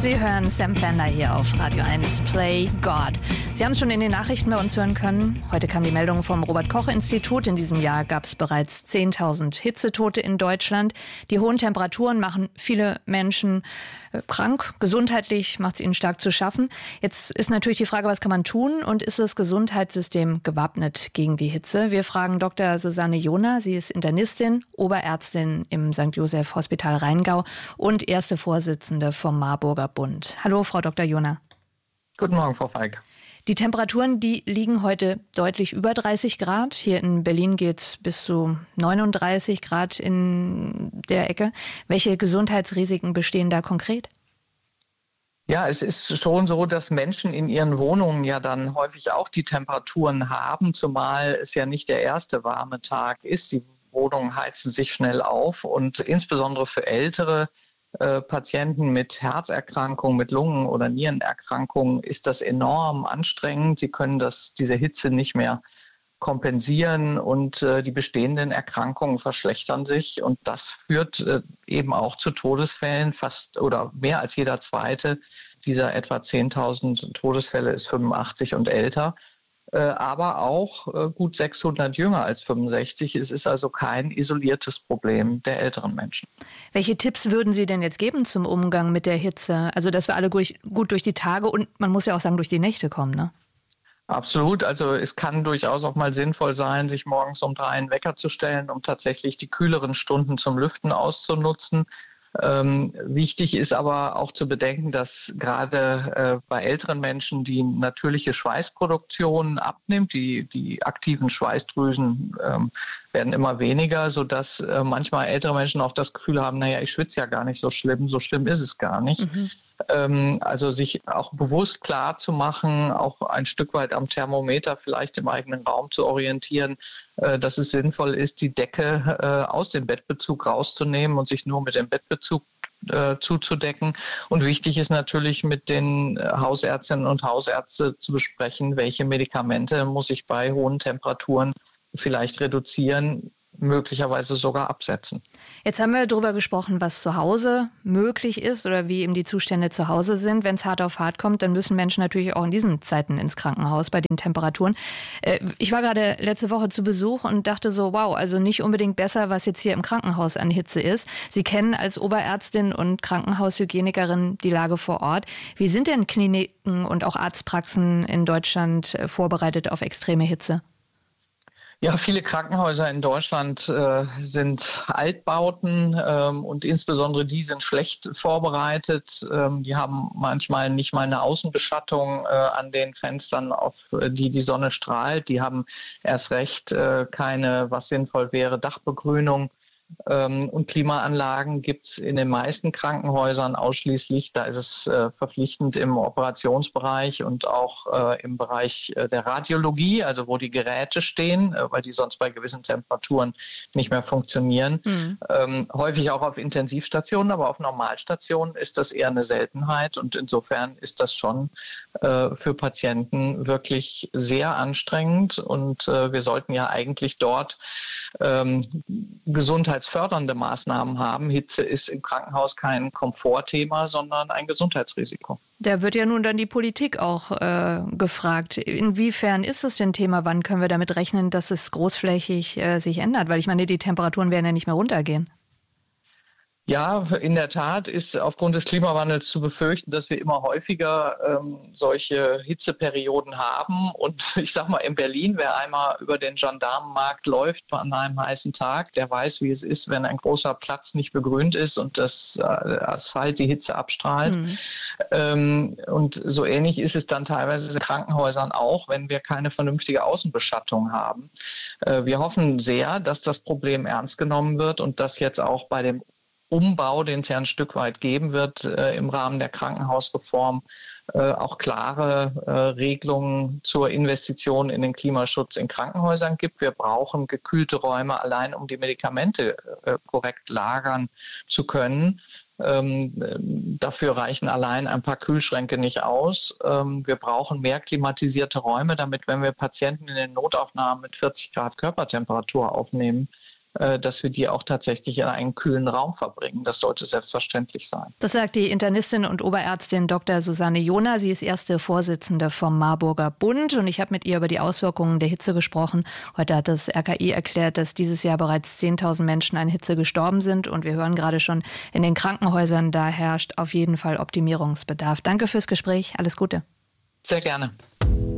Sie hören Sam Fender hier auf Radio 1 Play God. Sie haben es schon in den Nachrichten bei uns hören können. Heute kam die Meldung vom Robert-Koch-Institut. In diesem Jahr gab es bereits 10.000 Hitzetote in Deutschland. Die hohen Temperaturen machen viele Menschen krank. Gesundheitlich macht es ihnen stark zu schaffen. Jetzt ist natürlich die Frage, was kann man tun? Und ist das Gesundheitssystem gewappnet gegen die Hitze? Wir fragen Dr. Susanne Joner. Sie ist Internistin, Oberärztin im St. Joseph Hospital Rheingau und erste Vorsitzende vom Marburger Bund. Hallo, Frau Dr. Joner. Guten Morgen, Frau Feig. Die Temperaturen, die liegen heute deutlich über 30 Grad. Hier in Berlin geht es bis zu 39 Grad in der Ecke. Welche Gesundheitsrisiken bestehen da konkret? Ja, es ist schon so, dass Menschen in ihren Wohnungen ja dann häufig auch die Temperaturen haben, zumal es ja nicht der erste warme Tag ist. Die Wohnungen heizen sich schnell auf und insbesondere für ältere Patienten mit Herzerkrankungen, mit Lungen- oder Nierenerkrankungen ist das enorm anstrengend. Sie können diese Hitze nicht mehr kompensieren und die bestehenden Erkrankungen verschlechtern sich. Und das führt eben auch zu Todesfällen. Fast oder mehr als jeder zweite dieser etwa 10.000 Todesfälle ist 85 und älter. Aber auch gut 600 jünger als 65. Es ist also kein isoliertes Problem der älteren Menschen. Welche Tipps würden Sie denn jetzt geben zum Umgang mit der Hitze? Also, dass wir alle gut durch die Tage und man muss ja auch sagen, durch die Nächte kommen, ne? Absolut. Also es kann durchaus auch mal sinnvoll sein, sich morgens um 3 einen Wecker zu stellen, um tatsächlich die kühleren Stunden zum Lüften auszunutzen. Wichtig ist aber auch zu bedenken, dass gerade bei älteren Menschen die natürliche Schweißproduktion abnimmt. Die aktiven Schweißdrüsen werden immer weniger, sodass manchmal ältere Menschen auch das Gefühl haben, naja, ich schwitze ja gar nicht so schlimm ist es gar nicht. Also sich auch bewusst klar zu machen, auch ein Stück weit am Thermometer vielleicht im eigenen Raum zu orientieren, dass es sinnvoll ist, die Decke aus dem Bettbezug rauszunehmen und sich nur mit dem Bettbezug zuzudecken. Und wichtig ist natürlich mit den Hausärztinnen und Hausärzten zu besprechen, welche Medikamente muss ich bei hohen Temperaturen vielleicht reduzieren, möglicherweise sogar absetzen. Jetzt haben wir darüber gesprochen, was zu Hause möglich ist oder wie eben die Zustände zu Hause sind. Wenn es hart auf hart kommt, dann müssen Menschen natürlich auch in diesen Zeiten ins Krankenhaus bei den Temperaturen. Ich war gerade letzte Woche zu Besuch und dachte so, wow, also nicht unbedingt besser, was jetzt hier im Krankenhaus an Hitze ist. Sie kennen als Oberärztin und Krankenhaushygienikerin die Lage vor Ort. Wie sind denn Kliniken und auch Arztpraxen in Deutschland vorbereitet auf extreme Hitze? Ja, viele Krankenhäuser in Deutschland sind Altbauten und insbesondere die sind schlecht vorbereitet. Die haben manchmal nicht mal eine Außenbeschattung an den Fenstern, auf die Sonne strahlt. Die haben erst recht keine, was sinnvoll wäre, Dachbegrünung. Und Klimaanlagen gibt es in den meisten Krankenhäusern ausschließlich. Da ist es verpflichtend im Operationsbereich und auch im Bereich der Radiologie, also wo die Geräte stehen, weil die sonst bei gewissen Temperaturen nicht mehr funktionieren. Häufig auch auf Intensivstationen, aber auf Normalstationen ist das eher eine Seltenheit. Und insofern ist das schon für Patienten wirklich sehr anstrengend. Und wir sollten ja eigentlich dort gesundheitsfördernde Maßnahmen haben. Hitze ist im Krankenhaus kein Komfortthema, sondern ein Gesundheitsrisiko. Da wird ja nun dann die Politik auch gefragt. Inwiefern ist es denn Thema? Wann können wir damit rechnen, dass es großflächig sich ändert? Weil ich meine, die Temperaturen werden ja nicht mehr runtergehen. Ja, in der Tat ist aufgrund des Klimawandels zu befürchten, dass wir immer häufiger solche Hitzeperioden haben. Und ich sag mal, in Berlin, wer einmal über den Gendarmenmarkt läuft an einem heißen Tag, der weiß, wie es ist, wenn ein großer Platz nicht begrünt ist und das Asphalt die Hitze abstrahlt. Und so ähnlich ist es dann teilweise in Krankenhäusern auch, wenn wir keine vernünftige Außenbeschattung haben. Wir hoffen sehr, dass das Problem ernst genommen wird und dass jetzt auch bei dem Umbau, den es ja ein Stück weit geben wird im Rahmen der Krankenhausreform, auch klare Regelungen zur Investition in den Klimaschutz in Krankenhäusern gibt. Wir brauchen gekühlte Räume allein, um die Medikamente korrekt lagern zu können. Dafür reichen allein ein paar Kühlschränke nicht aus. Wir brauchen mehr klimatisierte Räume, damit, wenn wir Patienten in den Notaufnahmen mit 40 Grad Körpertemperatur aufnehmen, dass wir die auch tatsächlich in einen kühlen Raum verbringen. Das sollte selbstverständlich sein. Das sagt die Internistin und Oberärztin Dr. Susanne Johner. Sie ist erste Vorsitzende vom Marburger Bund und ich habe mit ihr über die Auswirkungen der Hitze gesprochen. Heute hat das RKI erklärt, dass dieses Jahr bereits 10.000 Menschen an Hitze gestorben sind und wir hören gerade schon in den Krankenhäusern, da herrscht auf jeden Fall Optimierungsbedarf. Danke fürs Gespräch. Alles Gute. Sehr gerne.